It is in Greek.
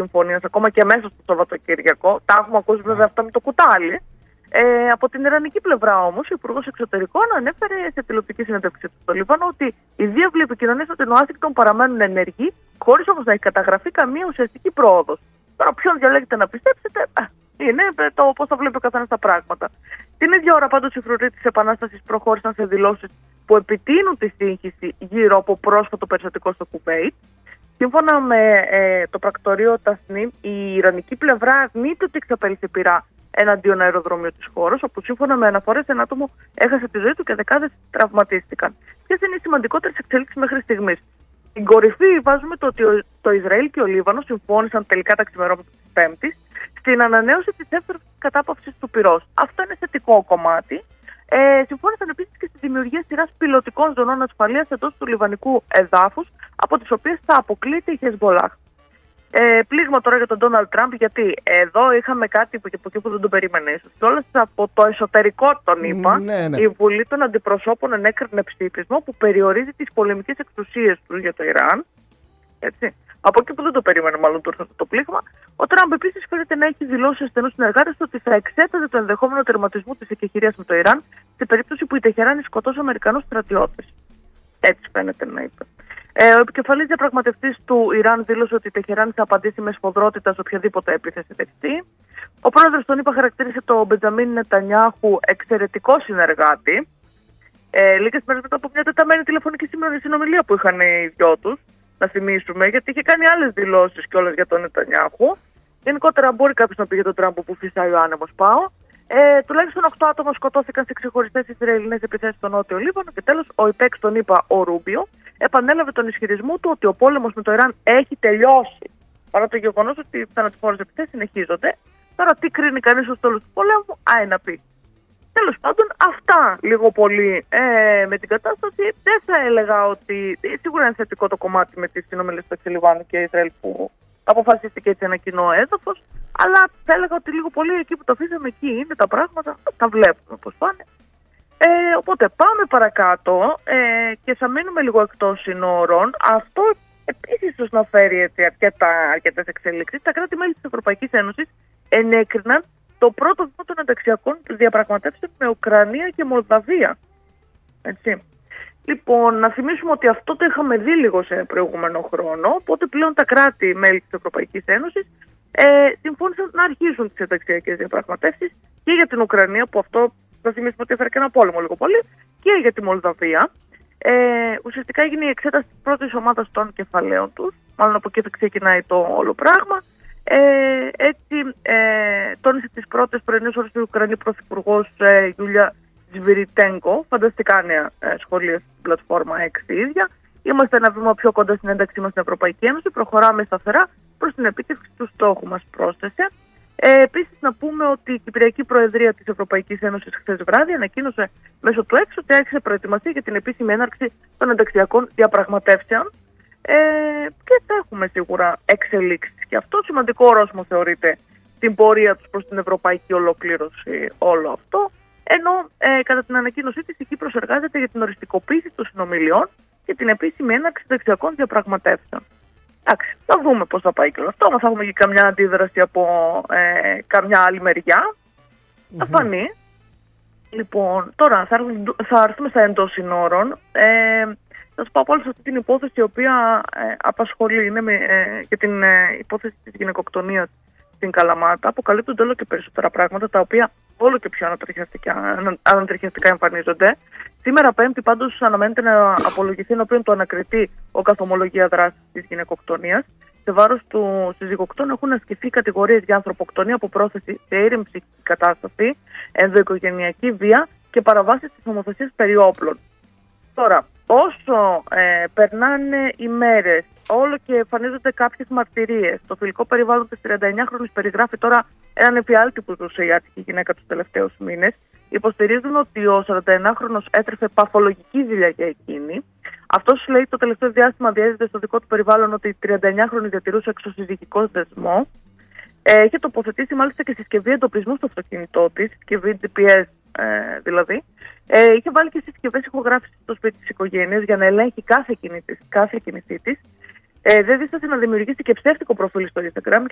συμφωνίας, ακόμα και μέσα στο Σαββατοκύριακο. Τα έχουμε ακούσει βέβαια αυτά με το κουτάλι. Από την ιρανική πλευρά όμως, ο Υπουργός Εξωτερικών ανέφερε σε τηλεοπτική συνέντευξη του στο Λίβανο ότι οι διάβλοι επικοινωνίας από την Ουάσιγκτον παραμένουν ενεργοί, χωρίς όμως να έχει καταγραφεί καμία ουσιαστική πρόοδος. Τώρα, ποιον διαλέγετε να πιστέψετε, είναι το πώς θα βλέπει ο καθένας τα πράγματα. Την ίδια ώρα, πάντως, οι φρουροί της Επανάστασης προχώρησαν σε δηλώσεις που επιτείνουν τη σύγχυση γύρω από πρόσφατο περιστατικό στο Κουβέιτ. Σύμφωνα με το πρακτορείο Τασνίμ, η ιρανική πλευρά αρνείται ότι εξαπέλυσε πυρά εναντίον αεροδρομίου της χώρας, όπου σύμφωνα με αναφορές ένα άτομο έχασε τη ζωή του και δεκάδες τραυματίστηκαν. Ποιες είναι οι σημαντικότερες εξελίξεις μέχρι στιγμής? Στην κορυφή βάζουμε το ότι το Ισραήλ και ο Λίβανος συμφώνησαν τελικά τα ξημερώματα της Πέμπτης στην ανανέωση της εύθραυστης κατάπαυσης του πυρός. Αυτό είναι θετικό κομμάτι. Συμφώνησαν επίσης και στη δημιουργία σειράς πιλωτικών ζωνών ασφαλείας εντός του λιβανικού εδάφους, από τις οποίες θα αποκλείεται η Χεσμολάχ. Πλήγμα τώρα για τον Ντόναλντ Τραμπ, γιατί εδώ είχαμε κάτι που και από εκεί που δεν το περίμενε ίσως. Και όλες από το εσωτερικό τον είπα, η Βουλή των Αντιπροσώπων ενέκρινε ψήφισμα που περιορίζει τις πολεμικές εξουσίες του για το Ιράν. Έτσι. Από εκεί που δεν το περίμενε, μάλλον του ήρθε το πλήγμα. Ο Τραμπ επίσης φαίνεται να έχει δηλώσει σε στενούς συνεργάτες ότι θα εξέταζε το ενδεχόμενο τερματισμού της εκεχηρίας με το Ιράν σε περίπτωση που η Τεχεράνη σκοτώσει Αμερικανούς στρατιώτες. Έτσι φαίνεται να είπε. Ο επικεφαλής διαπραγματευτής του Ιράν δήλωσε ότι η Τεχεράνη θα απαντήσει με σφοδρότητα σε οποιαδήποτε επίθεση δεχτεί. Ο πρόεδρος τον χαρακτήρισε τον Μπεντζαμίν Νετανιάχου εξαιρετικό συνεργάτη. Λίγες μέρες μετά από μια τεταμένη τηλεφωνική συνομιλία που είχαν οι δυο τους, να θυμίσουμε, γιατί είχε κάνει άλλες δηλώσεις κιόλας για τον Νετανιάχου. Γενικότερα, μπορεί κάποιος να πει για τον Τραμπ που φυσάει ο άνεμος πάω. Τουλάχιστον 8 άτομα σκοτώθηκαν σε ξεχωριστές Ισραηλινές επιθέσεις στο Νότιο Λίβανο. Και τέλος, ο υπέξ τον είπα, ο Ρούμπιο, επανέλαβε τον ισχυρισμό του ότι ο πόλεμος με το Ιράν έχει τελειώσει. Παρά το γεγονός ότι οι θανατηφόρες επιθέσεις συνεχίζονται. Τώρα, τι κρίνει κανείς ως τέλος του πολέμου, να πει. Τέλος πάντων, αυτά λίγο πολύ με την κατάσταση. Δεν θα έλεγα ότι. Σίγουρα είναι θετικό το κομμάτι με τις συνομιλίες του Λιβάνου και Ισραήλ που αποφασίστηκε έτσι ένα κοινό έδαφος. Αλλά θα έλεγα ότι λίγο πολύ εκεί που το αφήσαμε, εκεί είναι τα πράγματα. Τα βλέπουμε πώς πάνε. Οπότε πάμε παρακάτω και θα μείνουμε λίγο εκτός συνόρων. Αυτό επίσης ίσως να φέρει αρκετές εξελίξεις. Τα κράτη-μέλη της Ευρωπαϊκής Ένωσης ενέκριναν το πρώτο βήμα των ενταξιακών διαπραγματεύσεων με Ουκρανία και Μολδαβία. Έτσι. Λοιπόν, να θυμίσουμε ότι αυτό το είχαμε δει λίγο σε προηγούμενο χρόνο, οπότε πλέον τα κράτη-μέλη της Ευρωπαϊκής Ένωσης συμφώνησαν να αρχίσουν τις ενταξιακές διαπραγματεύσεις και για την Ουκρανία, που αυτό θα θυμίσουμε ότι έφερε και ένα πόλεμο λίγο πολύ, και για τη Μολδαβία. Ουσιαστικά έγινε η εξέταση της πρώτης ομάδας των κεφαλαίων τους, μάλλον από εκεί θα ξεκινάει το όλο πράγμα. Έτσι τόνισε τις πρώτες πρωινές ώρες του Ουκρανίου Πρωθυπουργός Γιούλια Σβιριτέγκο. Φανταστικά νέα σχολεία στην πλατφόρμα X η ίδια. Είμαστε ένα βήμα πιο κοντά στην ένταξή μας στην Ευρωπαϊκή Ένωση. Προχωράμε σταθερά προς την επίτευξη του στόχου μας, πρόσθεσε. Επίσης, να πούμε ότι η Κυπριακή Προεδρία της Ευρωπαϊκής Ένωσης χθες βράδυ ανακοίνωσε μέσω του X ότι άρχισε προετοιμασία για την επίσημη έναρξη των ενταξιακών διαπραγματεύσεων. Και θα έχουμε σίγουρα εξελίξεις. Και αυτό σημαντικό ορόσημο θεωρείται την πορεία τους προς την ευρωπαϊκή ολοκλήρωση όλο αυτό. Ενώ κατά την ανακοίνωσή της η Κύπρος εργάζεται για την οριστικοποίηση των συνομιλιών και την επίσημη έναρξη των ενταξιακών διαπραγματεύσεων. Εντάξει, θα δούμε πώς θα πάει και όλο αυτό. Μας θα έχουμε και καμιά αντίδραση από καμιά άλλη μεριά. Θα φανεί. Λοιπόν, τώρα θα έρθουμε στα εντός συνόρων. Θα σας πω από σε αυτή την υπόθεση η οποία απασχολεί, είναι για την υπόθεση της γυναικοκτονίας στην Καλαμάτα. Αποκαλύπτονται όλο και περισσότερα πράγματα τα οποία όλο και πιο ανατριχιαστικά εμφανίζονται. Σήμερα Πέμπτη πάντως αναμένεται να απολογηθεί ενώπιον του ανακριτή ο καθομολογία δράσης της γυναικοκτονίας. Σε βάρος του συζυγοκτών έχουν ασκηθεί κατηγορίες για ανθρωποκτονία από πρόθεση σε ήρεμη ψυχική κατάσταση, ενδοοικογενειακή βία και παραβάσεις της νομοθεσίας περί όπλων. Τώρα, όσο περνάνε οι μέρες, όλο και εμφανίζονται κάποιες μαρτυρίες. Το φιλικό περιβάλλον της 39χρονης περιγράφει τώρα έναν εφιάλτη που ζούσε η άτυχη γυναίκα τους τελευταίους μήνες. Υποστηρίζουν ότι ο 41χρονος έτρεφε παθολογική ζήλια για εκείνη. Αυτός λέει το τελευταίο διάστημα διέζεται στο δικό του περιβάλλον ότι η 39χρονη διατηρούσε εξωσυζυγικό δεσμό. Είχε τοποθετήσει μάλιστα και συσκευή εντοπισμού στο αυτοκίνητό της, συσκευή GPS δηλαδή. Είχε βάλει και συσκευές ηχογράφησης στο σπίτι της οικογένειας για να ελέγχει κάθε κίνησή της. Δεν δίστασε να δημιουργήσει και ψεύτικο προφίλ στο Instagram